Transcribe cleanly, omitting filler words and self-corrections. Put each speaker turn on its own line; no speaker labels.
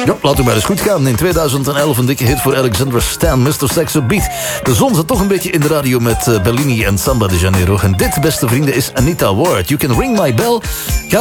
Ja, laat u maar eens goed gaan. In 2011 een dikke hit voor Alexandra Stan, Mr. Saxo Beat. De zon zat toch een beetje in de radio met Bellini en Samba de Janeiro. En dit, beste vrienden, is Anita Ward. You Can Ring My Bell. Gaat